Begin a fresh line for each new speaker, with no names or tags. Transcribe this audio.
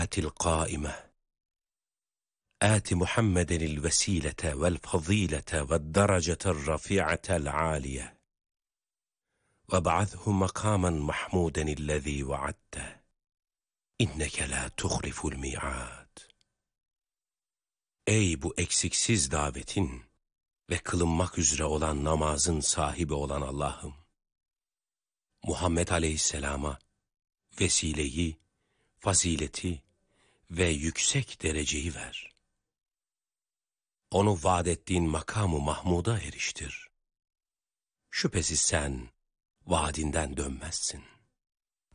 القائمة آت محمدا الوسيلة والفضيلة والدرجة الرفيعة العالية وابعثه مقاما محمودا الذي وعدته إنك لا تخلف الميعاد. Ey bu eksiksiz davetin ve kılınmak üzere olan namazın sahibi olan Allah'ım, Muhammed Aleyhisselam'a vesileyi, fazileti ve yüksek dereceyi ver. Onu vaad ettiğin makamı Mahmud'a eriştir. Şüphesiz sen vaadinden dönmezsin.